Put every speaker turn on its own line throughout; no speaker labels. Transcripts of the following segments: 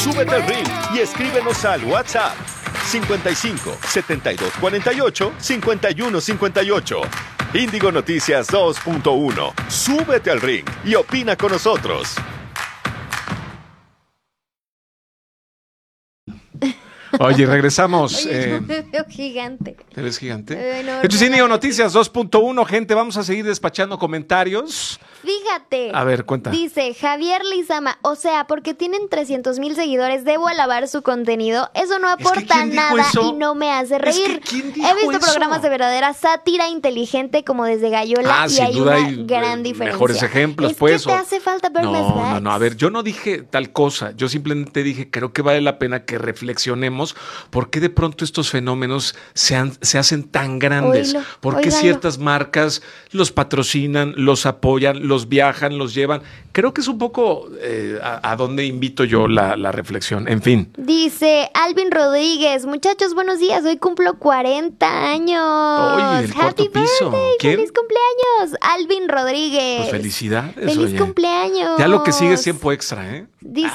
Súbete al Ring y escríbenos al WhatsApp 55 72 48 51 58. Índigo Noticias 2.1. Súbete al ring y opina con nosotros.
Oye, regresamos.
Oye, yo me veo gigante.
¿Te ves gigante?
No,
Esto es Índigo Noticias 2.1, gente. Vamos a seguir despachando comentarios.
Fíjate.
A ver, cuenta.
Dice Javier Lizama, o sea, porque tienen 300,000 seguidores, ¿debo alabar su contenido? Eso no aporta
¿quién dijo
nada
eso?
y no me hace reír.
¿Quién dijo
He visto
eso?
programas de verdadera sátira inteligente como desde Gallola y
sin
hay
duda
una
hay
gran diferencia.
mejores ejemplos,
es
pues.
que te hace falta ver más facts.
No. A ver, yo no dije tal cosa. Yo simplemente dije, creo que vale la pena que reflexionemos por qué de pronto estos fenómenos se hacen tan grandes.
Oílo,
¿Por qué
óigalo.
ciertas marcas los patrocinan, los apoyan, los viajan, los llevan? Creo que es un poco a donde invito yo la reflexión. En fin.
Dice Alvin Rodríguez, muchachos, buenos días, hoy cumplo 40 años.
Oye, del
Happy
cuarto piso.
birthday,
¿Quién?
feliz cumpleaños, Alvin Rodríguez.
Pues felicidades.
Feliz
oye.
cumpleaños.
Ya lo que sigue es tiempo extra, ¿eh?
Dice,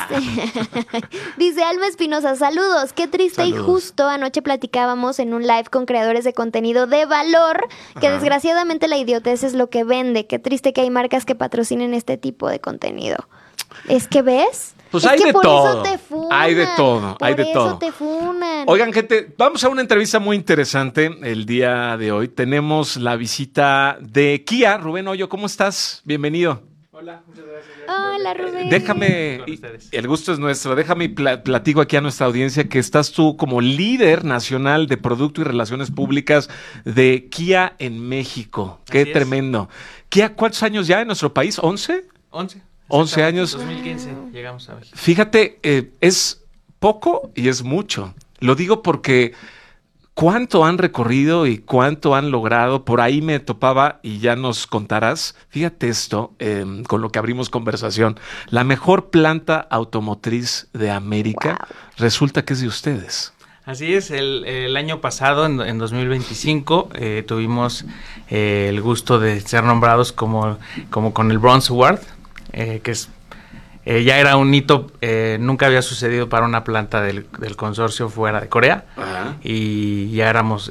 dice Alma Espinosa, saludos, qué triste.
Saludos.
Y justo anoche platicábamos en un live con creadores de contenido de valor, que
Ajá.
desgraciadamente la idiotez es lo que vende. Qué triste que hay marcas que patrocinen este tipo de contenido. Es que ves.
Pues
es
hay
que
de
por
todo.
Eso te funan,
Hay de todo, hay de
Por
todo.
eso te funan.
Oigan, gente, vamos a una entrevista muy interesante el día de hoy. Tenemos la visita de Kia. Rubén Hoyo, ¿cómo estás? Bienvenido.
Hola, muchas gracias.
Hola, Rubén.
Déjame,
Con ustedes.
el gusto es nuestro, déjame platico aquí a nuestra audiencia que estás tú como líder nacional de Producto y Relaciones Públicas de Kia en México. Qué
Así es.
tremendo. Kia, ¿cuántos años ya en nuestro país? ¿11?
11.
11 años.
2015 llegamos a México.
Fíjate, es poco y es mucho. Lo digo porque cuánto han recorrido y cuánto han logrado. Por ahí me topaba y ya nos contarás. Fíjate esto, con lo que abrimos conversación. La mejor planta automotriz de América resulta que es de ustedes.
Así es, el año pasado, en 2025, tuvimos el gusto de ser nombrados como con el Bronze Award, que es ya era un hito, nunca había sucedido para una planta del consorcio fuera de Corea.
Ajá.
Y ya éramos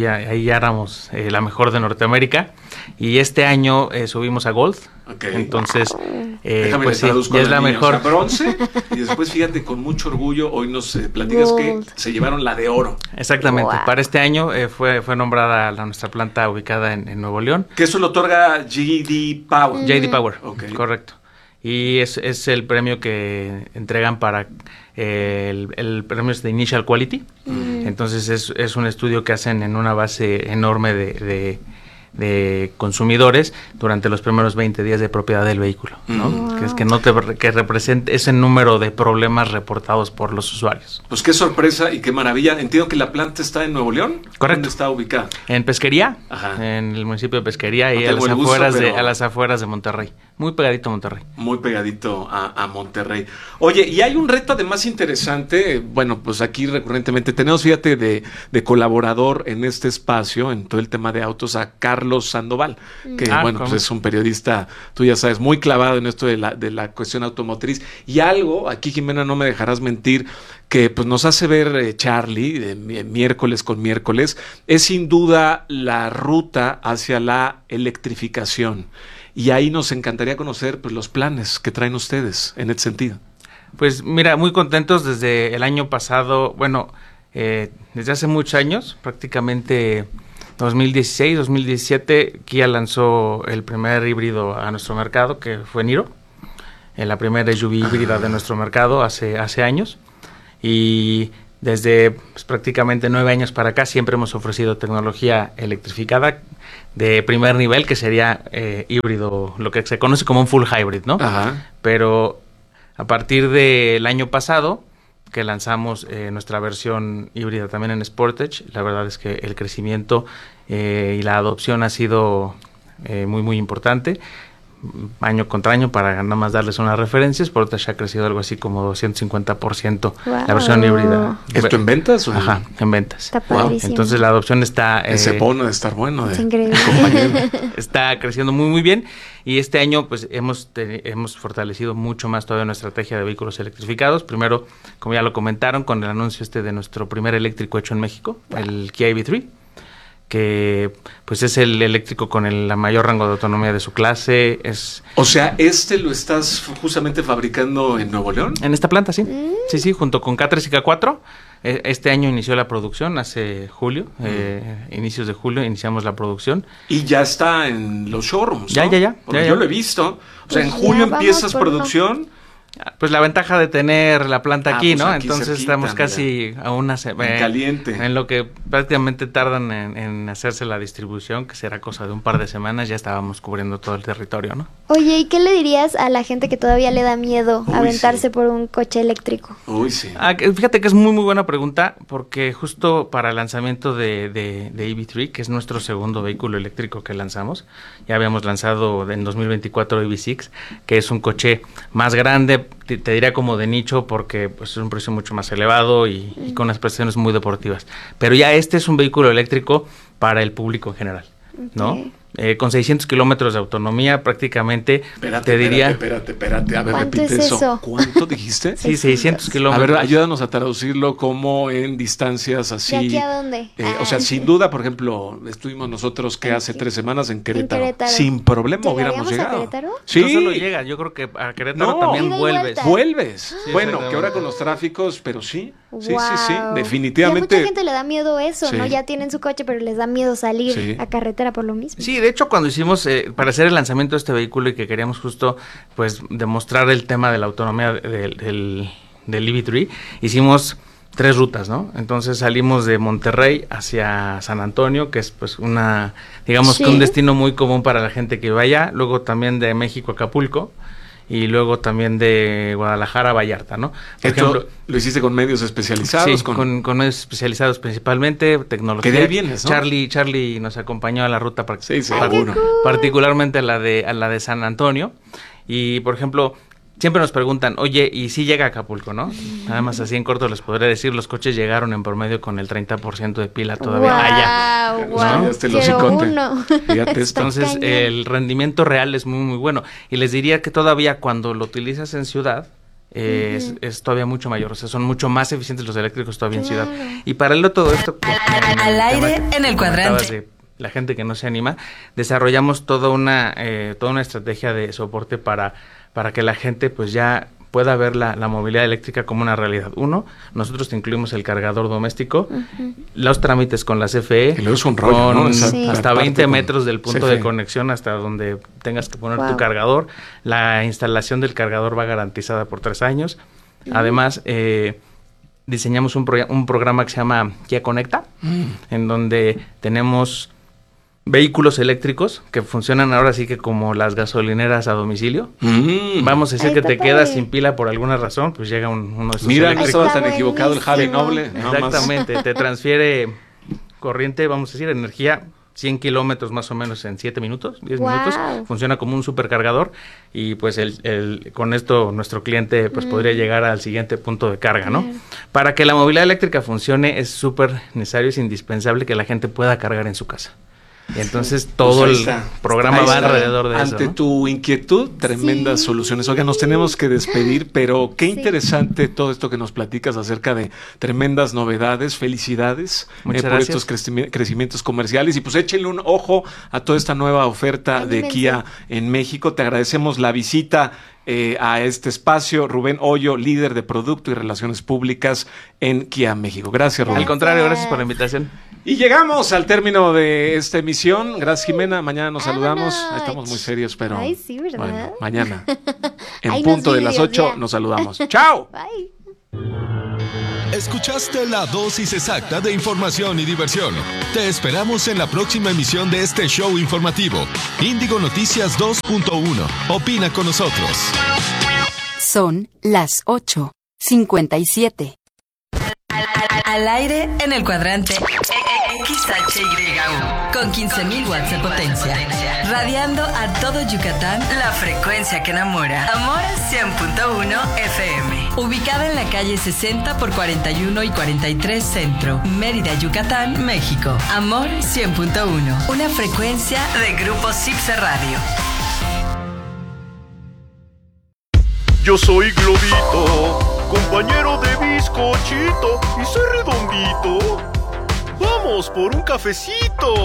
la mejor de Norteamérica, y este año subimos a Gold.
Okay.
Entonces
Déjame
pues
le
sí,
traduzco
ya
a
es la
niña.
mejor.
O sea, bronce y después fíjate con mucho orgullo hoy nos platicas que
Gold.
se llevaron la de oro.
Exactamente,
Wow.
para este año fue nombrada nuestra planta ubicada en Nuevo León.
Que eso lo otorga J.D. Power.
JD Power,
Ok.
correcto. Y es el premio que entregan para el premio es de Initial Quality. Entonces es un estudio que hacen en una base enorme de consumidores durante los primeros 20 días de propiedad del vehículo, ¿no?
Wow.
Que represente ese número de problemas reportados por los usuarios.
Pues qué sorpresa y qué maravilla. Entiendo que la planta está en Nuevo León.
Correcto.
¿Dónde está ubicada?
En Pesquería,
Ajá.
en el municipio de Pesquería,
No
y a
tengo
las,
el gusto,
afueras
pero-
a las afueras de Monterrey, muy pegadito a Monterrey.
Muy pegadito a Monterrey. Oye, y hay un reto además interesante. Bueno, pues aquí recurrentemente tenemos, fíjate, de colaborador en este espacio, en todo el tema de autos, a Carlos Sandoval, que bueno, pues es un periodista, tú ya sabes, muy clavado en esto de la cuestión automotriz. Y algo, aquí Jimena no me dejarás mentir, que pues nos hace ver Charlie, miércoles con miércoles, es sin duda la ruta hacia la electrificación. Y ahí nos encantaría conocer pues los planes que traen ustedes en ese sentido.
Pues mira, muy contentos desde el año pasado, bueno, desde hace muchos años, prácticamente 2016, 2017, Kia lanzó el primer híbrido a nuestro mercado, que fue Niro, la primera SUV híbrida de nuestro mercado hace años. Y desde pues, prácticamente 9 años para acá siempre hemos ofrecido tecnología electrificada de primer nivel, que sería híbrido, lo que se conoce como un full hybrid, ¿no?
Ajá.
Pero a partir del año pasado, que lanzamos nuestra versión híbrida también en Sportage, la verdad es que el crecimiento y la adopción ha sido muy, muy importante. año contra año, para nada más darles unas referencias. Por otra, ya ha crecido algo así como 250% la versión híbrida.
¿Esto en ventas?
Ajá, en ventas.
Está padrísimo.
Entonces la adopción está...
Ese bono de estar bueno.
Es increíble.
Está creciendo muy, muy bien. Y este año pues hemos fortalecido mucho más todavía nuestra estrategia de vehículos electrificados. Primero, como ya lo comentaron, con el anuncio de nuestro primer eléctrico hecho en México, el Kia EV3, que pues es el eléctrico con la mayor rango de autonomía de su clase.
O sea, lo estás justamente fabricando en Nuevo León.
En esta planta, sí. Sí, junto con K3 y K4. Este año inició la producción, hace julio, inicios de julio iniciamos la producción.
Y ya está en los showrooms, ¿no?
Ya.
Yo lo he visto. O sea, en julio empiezas producción.
Pues la ventaja de tener la planta aquí,
pues
¿no?
aquí
Entonces
cerquita,
estamos casi a una semana.
Caliente.
En lo que prácticamente tardan en hacerse la distribución, que será cosa de un par de semanas, ya estábamos cubriendo todo el territorio, ¿no?
Oye, ¿y qué le dirías a la gente que todavía le da miedo aventarse por un coche eléctrico?
Uy, sí.
Fíjate que es muy, muy buena pregunta, porque justo para el lanzamiento de EV3, que es nuestro segundo vehículo eléctrico que lanzamos, ya habíamos lanzado en 2024 EV6, que es un coche más grande, te diría como de nicho, porque pues es un precio mucho más elevado y con unas prestaciones muy deportivas. Pero ya este es un vehículo eléctrico para el público en general, ¿no? Con 600 kilómetros de autonomía prácticamente, te diría...
Espérate, a ver,
¿Cuánto
repite
es
eso.
eso?
¿Cuánto dijiste?
Sí, 600 kilómetros.
A ver, ayúdanos a traducirlo como en distancias así.
¿De aquí a dónde?
O sea, sin duda, por ejemplo, estuvimos nosotros que hace 3 semanas en Querétaro. Sin problema hubiéramos llegado.
¿A Querétaro?
Sí.
No solo llega, yo creo que a Querétaro también
ida y
vuelves.
vuelta.
Vuelves.
Sí,
bueno,
exactamente.
que ahora con los tráficos, pero sí. Sí,
Wow.
definitivamente.
Y a mucha gente le da miedo eso,
Sí.
¿no? Ya tienen su coche, pero les da miedo salir
Sí.
a carretera por lo mismo.
Sí, de hecho, cuando hicimos, para hacer el lanzamiento de este vehículo y que queríamos justo, pues, demostrar el tema de la autonomía del EV3, hicimos 3 rutas, ¿no? Entonces salimos de Monterrey hacia San Antonio, que es pues digamos que un destino muy común para la gente que vaya, luego también de México a Acapulco, y luego también de Guadalajara a Vallarta, ¿no? Por ejemplo,
lo hiciste con medios especializados.
Sí, con medios especializados principalmente, tecnología.
Que de ahí vienes, ¿no?
Charlie nos acompañó a la ruta
seguro.
particularmente a la de San Antonio. Y, por ejemplo, siempre nos preguntan, oye, ¿y si llega a Acapulco, no? Nada más así en corto les podré decir, los coches llegaron en promedio con el 30% de pila todavía allá.
Wow, quiero uno.
Fíjate esto.
Entonces, el rendimiento real es muy, muy bueno. Y les diría que todavía cuando lo utilizas en ciudad, es todavía mucho mayor. O sea, son mucho más eficientes los eléctricos todavía en ciudad. Y paralelo a todo esto...
Al aire en el cuadrante.
De la gente que no se anima, desarrollamos toda una estrategia de soporte para que la gente pues ya pueda ver la movilidad eléctrica como una realidad. Nosotros te incluimos el cargador doméstico, los trámites con la CFE,
y luego es un rollo, ¿no?
Hasta 20 metros del punto
CFE.
de conexión hasta donde tengas que poner
Wow.
tu cargador. La instalación del cargador va garantizada por 3 años. Además, diseñamos un programa que se llama Kia Conecta, en donde tenemos vehículos eléctricos que funcionan ahora sí que como las gasolineras a domicilio. Vamos a decir
Ahí
que
está
te quedas
padre.
sin pila por alguna razón, pues llega uno de esos
Mira, no
eléctricos.
estaba
Está
tan equivocado el Javi
buenísimo.
Noble. nada más.
Exactamente, te transfiere corriente, vamos a decir, energía, 100 kilómetros más o menos en 7 minutos, 10
Wow.
minutos. Funciona como un supercargador y pues con esto nuestro cliente pues podría llegar al siguiente punto de carga, ¿no?
Claro.
Para que la movilidad eléctrica funcione es súper necesario, es indispensable que la gente pueda cargar en su casa. Y entonces todo
Pues ahí
el
está.
programa
Ahí
va
está.
alrededor de eso,
Ante
¿no?
tu inquietud, tremendas
Sí.
soluciones. Oiga, nos tenemos que despedir, pero qué
Sí.
interesante todo esto que nos platicas acerca de tremendas novedades. Felicidades
Muchas
por
gracias.
estos crecimientos comerciales. Y pues échenle un ojo a toda esta nueva oferta de
Anímense.
Kia en México. Te agradecemos la visita a este espacio. Rubén Hoyo, líder de Producto y Relaciones Públicas en Kia México. Gracias, Rubén.
Al contrario, gracias por la invitación.
Y llegamos al término de esta emisión. Gracias, Jimena. Mañana nos
Vámonos.
saludamos. Estamos muy serios, pero
Ay, sí, ¿verdad?
bueno, mañana en
Ahí nos
punto de las
videos
8
ya.
nos saludamos. ¡Chao!
Bye.
Escuchaste la dosis exacta de información y diversión. Te esperamos en la próxima emisión de este show informativo. Índigo Noticias 2.1. Opina con nosotros.
Son las 8:57. Al aire en el cuadrante XHYU con 15.000 watts de potencia, radiando a todo Yucatán, la frecuencia que enamora. Amor 100.1 FM, ubicada en la calle 60 por 41 y 43 Centro, Mérida, Yucatán, México. Amor 100.1, una frecuencia de Grupo Sipse Radio.
Yo soy Globito, compañero de bizcochito, y soy redondito. Vamos por un cafecito.